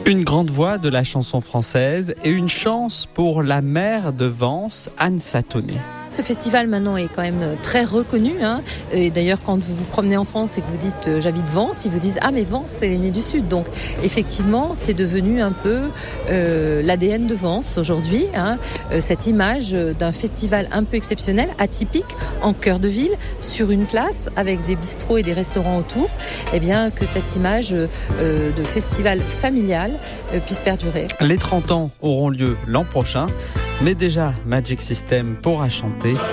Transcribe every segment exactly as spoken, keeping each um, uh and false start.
Une grande voix de la chanson française et une chance pour la maire de Vence, Anne Satonnet. Ce festival maintenant est quand même très reconnu, hein. Et d'ailleurs quand vous vous promenez en France et que vous dites euh, j'habite Vence, ils vous disent ah mais Vence c'est l'aîné du Sud. Donc effectivement c'est devenu un peu euh, l'A D N de Vence aujourd'hui, hein. euh, cette image d'un festival un peu exceptionnel, atypique, en cœur de ville, sur une place avec des bistrots et des restaurants autour, et bien que cette image euh, de festival familial euh, puisse perdurer. Les trente ans auront lieu l'an prochain, mais déjà Magic System pourra chanter.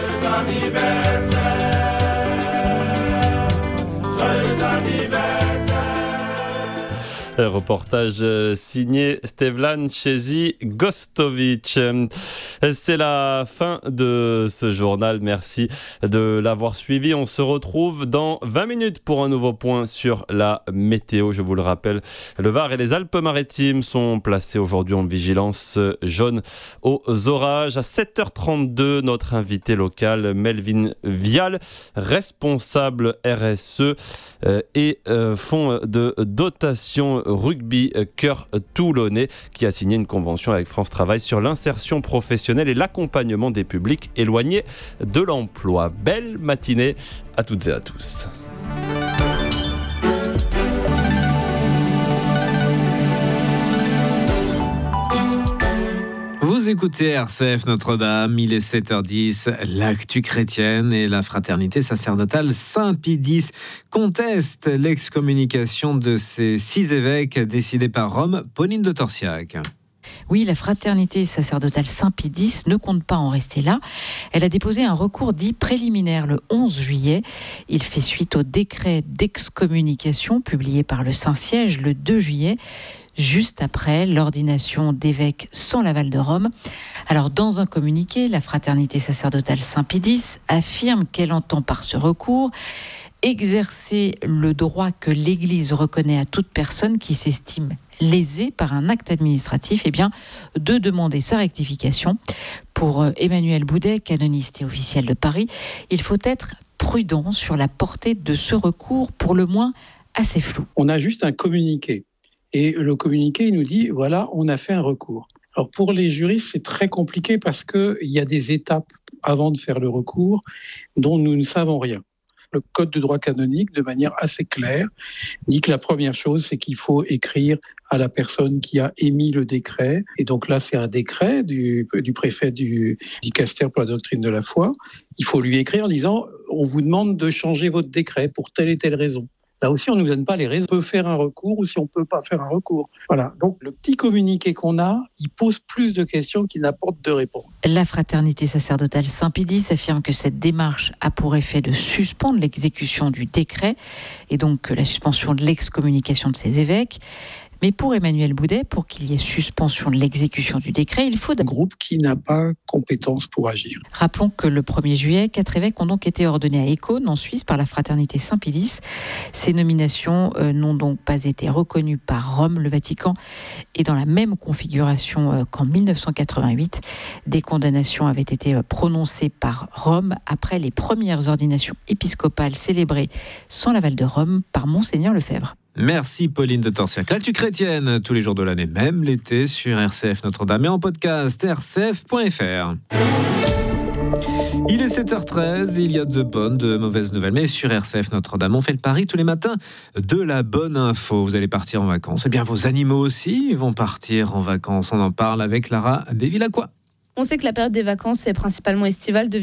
Un reportage signé Stevlan Chezi Gostovic. C'est la fin de ce journal. Merci de l'avoir suivi. On se retrouve dans vingt minutes pour un nouveau point sur la météo. Je vous le rappelle, le Var et les Alpes-Maritimes sont placés aujourd'hui en vigilance jaune aux orages. À sept heures trente-deux, notre invité local, Melvin Vial, responsable R S E et fonds de dotation rugby cœur toulonnais, qui a signé une convention avec France Travail sur l'insertion professionnelle et l'accompagnement des publics éloignés de l'emploi. Belle matinée à toutes et à tous. Vous écoutez R C F Notre-Dame, il est sept heures dix, l'actu chrétienne et la fraternité sacerdotale Saint-Pie X conteste l'excommunication de ces six évêques décidés par Rome. Pauline de Torsiac. Oui, la fraternité sacerdotale Saint-Pie X ne compte pas en rester là. Elle a déposé un recours dit préliminaire le onze juillet. Il fait suite au décret d'excommunication publié par le Saint-Siège le deux juillet, juste après l'ordination d'évêques sans l'aval de Rome. Alors, dans un communiqué, la fraternité sacerdotale Saint-Pie X affirme qu'elle entend par ce recours exercer le droit que l'Église reconnaît à toute personne qui s'estime lésée par un acte administratif, eh bien, de demander sa rectification. Pour Emmanuel Boudet, canoniste et officiel de Paris, il faut être prudent sur la portée de ce recours, pour le moins assez flou. On a juste un communiqué. Et le communiqué, il nous dit, voilà, on a fait un recours. Alors pour les juristes, c'est très compliqué parce qu'il y a des étapes avant de faire le recours dont nous ne savons rien. Le Code de droit canonique, de manière assez claire, dit que la première chose, c'est qu'il faut écrire à la personne qui a émis le décret. Et donc là, c'est un décret du, du préfet du dicaster pour la doctrine de la foi. Il faut lui écrire en disant, on vous demande de changer votre décret pour telle et telle raison. Là aussi, on ne nous donne pas les raisons. On peut faire un recours ou si on ne peut pas faire un recours. Voilà. Donc, le petit communiqué qu'on a, il pose plus de questions qu'il n'apporte de réponses. La fraternité sacerdotale Saint-Pie X affirme que cette démarche a pour effet de suspendre l'exécution du décret et donc la suspension de l'excommunication de ces évêques. Mais pour Emmanuel Boudet, pour qu'il y ait suspension de l'exécution du décret, il faut un groupe qui n'a pas compétence pour agir. Rappelons que le premier juillet, quatre évêques ont donc été ordonnés à Écône, en Suisse, par la fraternité Saint-Pie X. Ces nominations euh, n'ont donc pas été reconnues par Rome. Le Vatican est dans la même configuration euh, qu'en dix-neuf cent quatre-vingt-huit. Des condamnations avaient été euh, prononcées par Rome après les premières ordinations épiscopales célébrées sans l'aval de Rome par Monseigneur Lefebvre. Merci Pauline de Torsiac. L'actu chrétienne, tous les jours de l'année, même l'été, sur R C F Notre-Dame et en podcast r c f point f r. Il est sept heures treize, il y a de bonnes, de mauvaises nouvelles, mais sur R C F Notre-Dame, on fait le pari tous les matins de la bonne info. Vous allez partir en vacances, eh bien vos animaux aussi vont partir en vacances. On en parle avec Lara Desvillacqua. On sait que la période des vacances est principalement estivale.